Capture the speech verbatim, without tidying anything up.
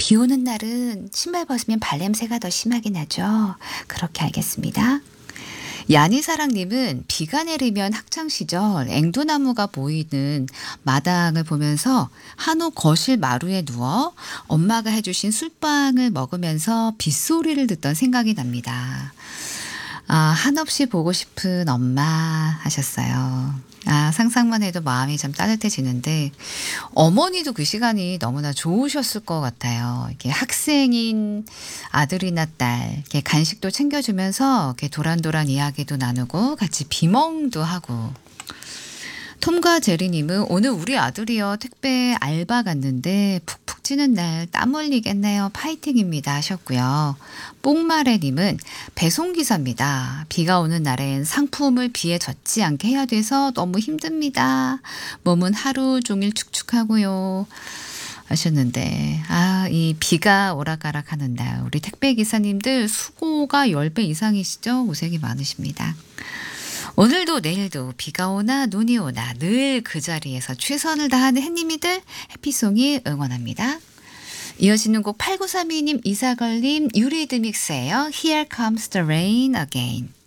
비 오는 날은 신발 벗으면 발냄새가 더 심하게 나죠. 그렇게 알겠습니다. 야니사랑님은 비가 내리면 학창시절 앵두나무가 보이는 마당을 보면서 한옥 거실 마루에 누워 엄마가 해주신 술빵을 먹으면서 빗소리를 듣던 생각이 납니다. 아, 한없이 보고 싶은 엄마 하셨어요. 아, 상상만 해도 마음이 참 따뜻해지는데 어머니도 그 시간이 너무나 좋으셨을 것 같아요. 이렇게 학생인 아들이나 딸, 이렇게 간식도 챙겨주면서 이렇게 도란도란 이야기도 나누고 같이 비멍도 하고. 톰과 제리님은 오늘 우리 아들이요 택배 알바 갔는데 푹푹 찌는 날 땀 흘리겠네요. 파이팅입니다 하셨고요. 뽕마레님은 배송기사입니다. 비가 오는 날엔 상품을 비에 젖지 않게 해야 돼서 너무 힘듭니다. 몸은 하루 종일 축축하고요 하셨는데 아, 이 비가 오락가락하는 날 우리 택배 기사님들 수고가 십 배 이상이시죠? 고생이 많으십니다. 오늘도 내일도 비가 오나 눈이 오나 늘 그 자리에서 최선을 다하는 햇님이들 해피송이 응원합니다. 이어지는 곡 팔구삼이 님, 이사걸님, 유리드믹스예요. Here comes the rain again.